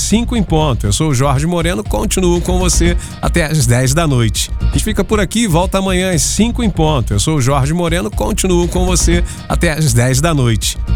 5 em ponto. Eu sou o Jorge Moreno, continuo com você até às 10 da noite. A gente fica por aqui, volta amanhã às 5 em ponto. Eu sou o Jorge Moreno, continuo com você até às 10 da noite.